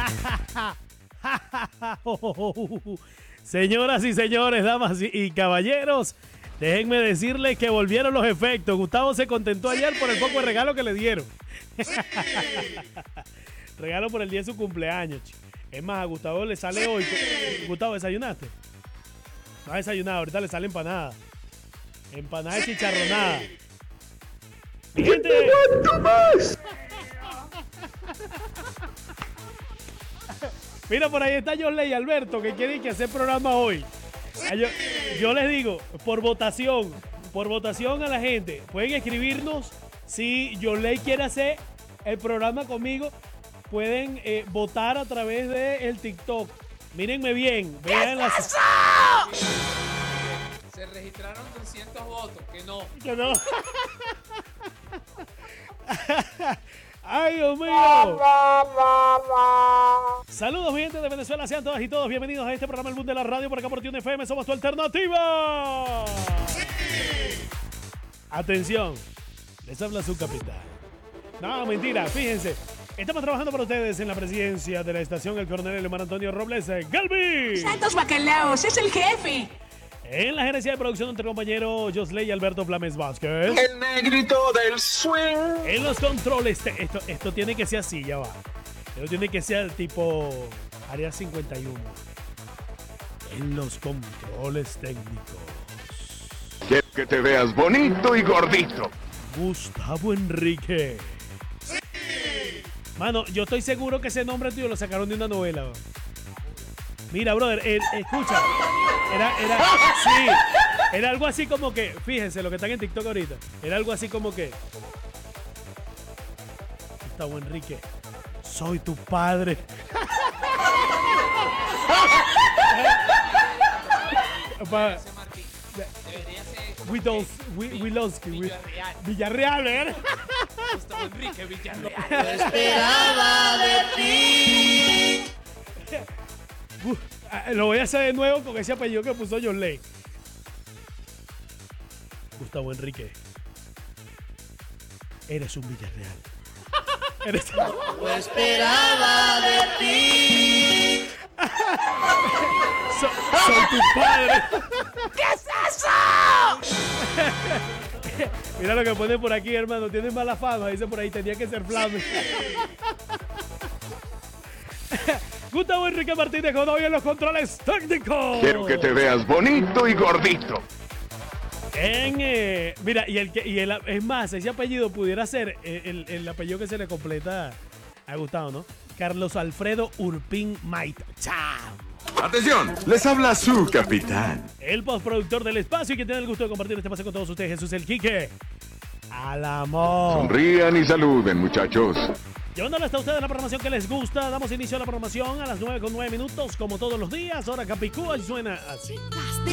Señoras y señores, damas y caballeros, déjenme decirles que volvieron los efectos. Gustavo se contentó ayer por el poco de regalo que le dieron. Regalo por el día de su cumpleaños, chico. Es más, a Gustavo le sale hoy. Gustavo, ¿desayunaste? No has desayunado, ahorita le sale empanada. Empanada de chicharronada. Mi gente. Mira, por ahí está Josley y Alberto que quieren que hacer programa hoy. Yo les digo, por votación a la gente, pueden escribirnos si Josley quiere hacer el programa conmigo. Pueden votar a través del TikTok. Mírenme bien. Vean ¿Qué es eso? Se registraron 300 votos. Que no. Que no. ¡Ay, Dios mío! Saludos, mi gente de Venezuela. Sean todas y todos bienvenidos a este programa El Boom de la Radio por acá por Tiune FM. Somos tu alternativa. Atención. Les habla su capitán. No, mentira. Fíjense. Estamos trabajando para ustedes en la presidencia de la estación El Coronel Omar Antonio Robles Galvi. ¡Santos bacalaos! ¡Es el jefe! En la gerencia de producción, entre compañero Josley y Alberto Flames Vázquez. El negrito del swing. En los controles, esto tiene que ser así, ya va. Esto tiene que ser tipo Área 51. En los controles técnicos. Quiero que te veas bonito y gordito. Gustavo Enrique. Mano, yo estoy seguro que ese nombre tuyo lo sacaron de una novela. Mira, brother, escucha. Era algo así como que, fíjense lo que están en TikTok ahorita. Era algo así como que, Gustavo Enrique, soy tu padre. Debería ser Wilowski. Villarreal, ¿eh? Gustavo Enrique Villarreal. Yo esperaba de ti. Lo voy a hacer de nuevo con ese apellido que puso Josley. Gustavo Enrique. Eres un Villarreal. Yo esperaba de ti. Soy tu padre. ¿Qué es eso? Mira lo que pone por aquí, hermano. Tienes mala fama. Dice por ahí, tenía que ser Flame. Gustavo Enrique Martínez con hoy en los controles técnicos. Quiero que te veas bonito y gordito. Mira, es más, ese apellido pudiera ser el apellido que se le completa a Gustavo, ¿no? Carlos Alfredo Urpín Maita. ¡Chao! Atención, les habla su capitán. El postproductor del espacio y que tiene el gusto de compartir este pase con todos ustedes, Jesús el Quique. Al amor. Sonrían y saluden, muchachos. Llevándole hasta ustedes la programación que les gusta. Damos inicio a la programación a las 9:09, como todos los días. Ahora Capicúa y suena así.